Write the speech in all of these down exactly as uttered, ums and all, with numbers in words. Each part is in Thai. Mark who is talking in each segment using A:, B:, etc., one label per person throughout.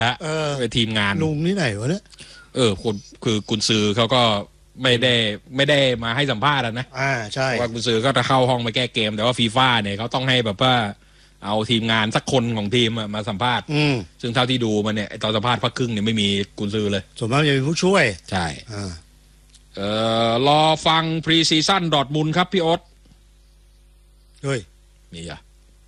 A: เออทีมงาน
B: ลุงนี่ไหนวะเนี่ย
A: เออคนคือกุนซือเขาก็ไม่ได้ไม่ได้มาให้สัมภาษณ์นะ
B: อ่าใช่
A: ว่ากุนซือก็จะเข้าห้องไปแก้เกมแต่ว่าฟีฟ่าเนี่ยเขาต้องให้แบบว่าเอาทีมงานสักคนของทีมมาสัมภาษณ์ซึ่งเท่าที่ดูมันเนี่ยตอนสัมภาษณ์พักครึ่งเนี่ยไม่มีกุนซือเลย
B: ส่วนมากจะเป็นผู้ช่วย
A: ใช่อ่าเอ่อรอฟังพรีซีซั่นดอร์ทมุนด์ครับพี่โอ๊ต
B: เฮ้ย
A: มีอ่ะ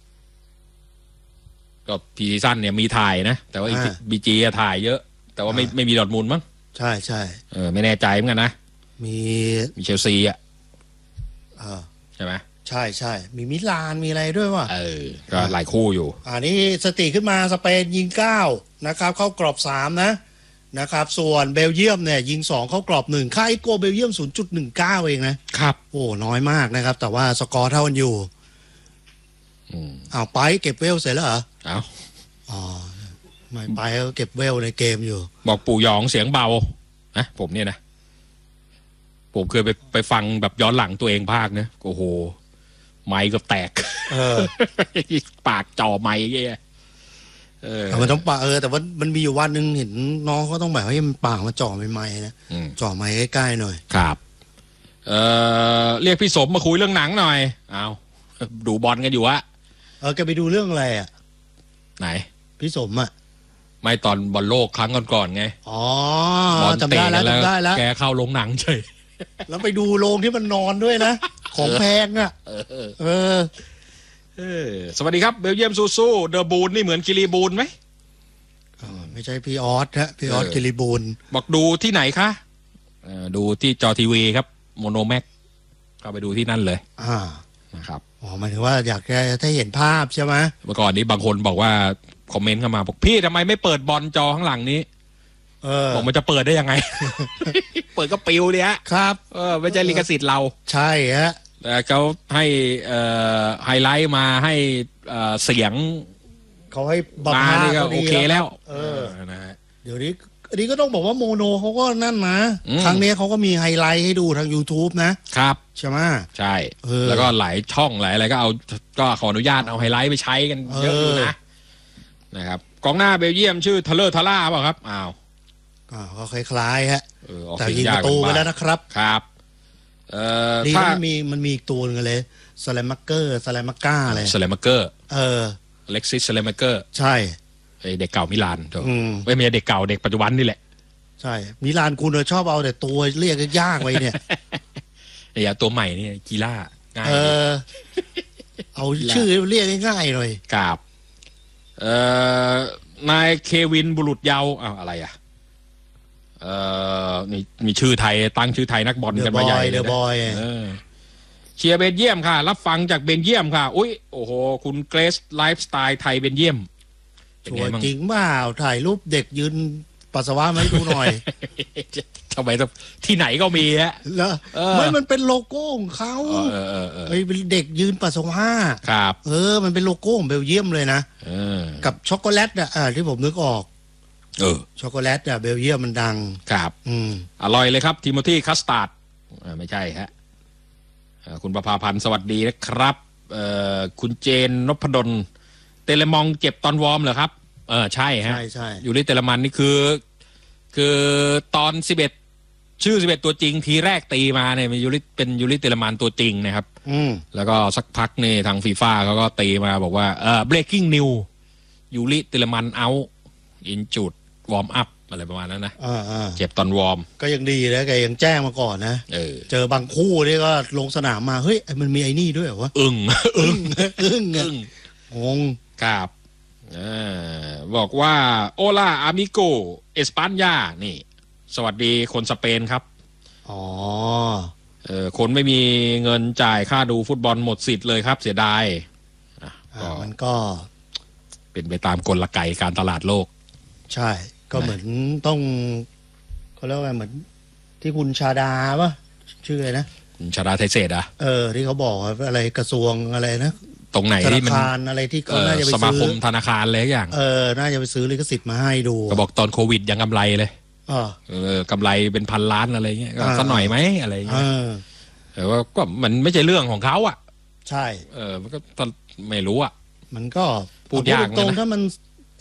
A: ก็พรีซีซั่นเนี่ยมีถ่ายนะแต่ว่าบีจีถ่ายเยอะแต่ว่าไม่ไม่มีดอร์ทมุนด์มั้ง
B: ใช่ใช่
A: เออไม่แน่ใจเหมือนกันนะ
B: มี
A: มีเชลซีอ่ะใช่ไหม
B: ใช่ใช่มีมิลานมีอะไรด้วยว่ะ
A: เออก็หลายคู่อยู่
B: อ่านี่สถิติขึ้นมาสเปนยิงเก้านะครับเข้ากรอบสามนะนะครับส่วนเบลเยียมเนี่ยยิงสองเข้ากรอบหนึ่งค่าอีโกเบลเยียม ศูนย์จุดหนึ่งเก้า เองนะครับโอ้น้อยมากนะครับแต่ว่าสกอร์เท่ากันอยู่
A: อืม
B: อ้าวไปเก็บเวลเสร็จแล้วเหรอ
A: อ้าว
B: อ๋อไม่ไปก็เก็บเวลในเกมอยู่
A: บอกปู่หยองเสียงเบานะผมเนี่ยนะผมเคยไปไปฟังแบบย้อนหลังตัวเองภาคนะโอ้โหไม้ก็แตก
B: เออ
A: ปากจ่อไม้เงี้ยเออ
B: มันต้องปากเออแต่ว่ามันมีอยู่วันนึงเห็นน้องเขาต้องแบบให้มันปากมาจ่อไม้ๆนะจ่อไม้ใกล้ๆหน่อย
A: ครับเออเรียกพี่สมมาคุยเรื่องหนังหน่อยเอาดูบอลกันอยู่วะ
B: เออแกไปดูเรื่องอะไรอ่ะ
A: ไหน
B: พี่สมอ่ะ
A: ไม่ตอนบอลโลกครั้งก่อนๆไง
B: อ๋อบอลจำได้แล้วจำได้แล้ว
A: แกเข้าโรงหนังเฉย
B: แล้วไปดูโรงที่มันนอนด้วยนะของแพงอ่ะเออเออ
A: เออสวัสดีครับเบลเยียมสู้ๆเดอะบูนนี่เหมือนกิริบูนไหม
B: ไม่ใช่พี่ออสนะพี่ออสกิริบูน
A: บอกดูที่ไหนคะดูที่จอทีวีครับโมโนแม็กเข้าไปดูที่นั่นเลย
B: อ่า
A: นะครับ
B: อ๋อหมายถึงว่าอยากจะให้เห็นภาพใช่ไหม
A: เมื่อก่อนนี้บางคนบอกว่าคอมเมนต์เข้ามาบอกพี่ทำไมไม่เปิดบอลจอข้างหลังนี้
B: เออ
A: บอกมันจะเปิดได้ยังไง เปิดก็ปิวเนี่ย
B: ครับ
A: เออไม่ใช่ลิขสิทธิ์เรา
B: ใช่ฮะ
A: แต่เขาให้เอ่อไฮไลท์มาให้เอ่อเสียง
B: เขาให้บัง
A: คับก็โอเคแล้ว
B: เออนะฮะเดี๋ยวนี้อันนี้ก็ต้องบอกว่าโมโนเขาก็นั่นนะครั้งนี้เขาก็มีไฮไลท์ให้ดูทาง YouTube นะครับใช่ไหม
A: ใช่แล้วก็หลายช่องหลายอะไรก็เอาก็ขออนุญาตเอาไฮไลท์ไปใช้กันเยอะอยู่นะนะครับกองหน้าเบลเยียมชื่อทัลเลอร์ทาร่าเปล่าครับอ้าว
B: อ่าก็คล้ายๆฮะแต่ยิงประตูไปแล้วนะครับ
A: ครับเอ่อ
B: ถ้ามันมีมันมีอีกตัวนึงเลยสแลมักเกอร์สแลมักก้าอะไร
A: สแลมักเกอร์
B: เออ
A: เล็กซิสสแลมักเกอร์
B: ใช่
A: เด็กเก่ามิลานถูกไม่มีเด็กเก่าเด็กปัจจุบันนี่แหละ
B: ใช่มิลานคุณชอบเอาแต่ตัวเรียกยากไว้เนี่ย
A: เนี่ยตัวใหม่นี่กีฬาง่าย
B: เออเอาชื่อเรียกง่ายๆหน่อย
A: กับเอ่อนายเควินบุรุษเยาว์อ้าวอะไรอ่ะเอ่อมีมีชื่อไทยตั้งชื่อไทยนักบอลกันมาใหญ่เลยนะเชียร์เบนเยียมค่ะรับฟังจากเบนเยียมค่ะอุ้ยโอ้โหคุณเกรซไลฟ์สไตล์ไทยเบนเยียม
B: สวยจริงเปล่าถ่ายรูปเด็กยืนปัสสาวะมาให้ดูหน่อย
A: ทำไมที่ไหนก็มีฮะ
B: แล้วไม่มันเป็นโลโก้ของเขา
A: เออเออเออ
B: เป็นเด็กยืนปัสสาวะ
A: ครับ
B: เออมันเป็นโลโก้ของเบลเยียมเลยนะกับช็อกโกแลตอ่ะที่ผมนึกออก
A: เออ
B: ช็อกโกแลตอ่ะเบลเยียมมันดัง
A: ครับ
B: อืม
A: อร่อยเลยครับทิโมธีคัสตาร์ดไม่ใช่ฮะคุณประภาพันธ์สวัสดีนะครับเอ่อคุณเจนนพดลเตเลมองเจ็บตอนวอร์มเหรอครับเออใช่ฮะ
B: ใช่ใช่
A: อยู่ที่เตเลมันนี่คือคือตอนสิบเอ็ดชื่อสิบเอ็ดตัวจริงทีแรกตีมาเนี่ยเป็นยูริเป็นยูริเตเลมันตัวจริงนะครับ
B: อืม
A: แล้วก็สักพักนี่ทางฟีฟ่าเขาก็ตีมาบอกว่าเออ breaking news ยูริเตเลมันเอาอินจุดวอร์มอัพอะไรประมาณนั้นนะเจ็บตอนวอร์ม
B: ก็ยังดีนะแกยังแจ้งมาก่อนนะ
A: เออ
B: เจอบางคู่นี่ก็ลงสนามมาเฮ้ยมันมีไอ้นี่ด้วยเหรอวะ
A: อึ้ง
B: อึ้งอึ้งอึ้งงง
A: ครับบอกว่าโอลาอามิโกเอสปานยานี่สวัสดีคนสเปนครับ
B: อ๋อ
A: เออคนไม่มีเงินจ่ายค่าดูฟุตบอลหมดสิทธิ์เลยครับเสียดาย
B: อ่ามันก็
A: เป็นไปตามกลไกการตลาดโลก
B: ใช่ก็เหมือนต้องเขาเรียกว่าเหมือนที่คุณชาดาปะชื่ออะไรนะ
A: คุณชาดาไทเศษอ่ะ
B: เออที่เขาบอกอะไรกระทรวงอะไรนะ
A: ตรงไหนที่มัน
B: ธนาคารอะไรที่เขาน่าจะไปซื้อ
A: สมาคมธนาคารอะไรอย่าง
B: เออน่าจะไปซื้อลิขสิทธิ์มาให้ดู
A: ก็บอกตอนโควิดยังกำไรเลย
B: อ๋อ
A: เออกำไรเป็นพันล้านอะไรเงี้ยก็สักหน่อยไหมอะไรเงี้ยแต่ว่าก็มันไม่ใช่เรื่องของเขาอ่ะ
B: ใช่
A: เออมันก็ไม่รู้อ่ะ
B: มันก็
A: พูดยาก
B: ตรงถ้ามัน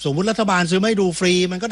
B: สมมุติรัฐบาลซื้อไม่ดูฟรีมันก็